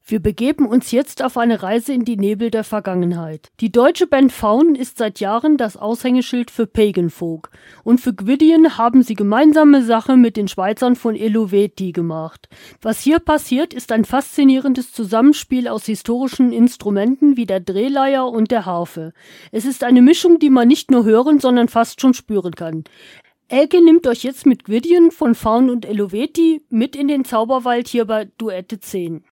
Wir begeben uns jetzt auf eine Reise in die Nebel der Vergangenheit. Die deutsche Band Faun ist seit Jahren das Aushängeschild für Pagan Folk und für Gwydion haben sie gemeinsame Sache mit den Schweizern von Eluveitie gemacht. Was hier passiert, ist ein faszinierendes Zusammenspiel aus historischen Instrumenten wie der Drehleier und der Harfe. Es ist eine Mischung, die man nicht nur hören, sondern fast schon spüren kann. Elke nimmt euch jetzt mit Gwydion von Faun und Eluveitie mit in den Zauberwald hier bei Duette 10.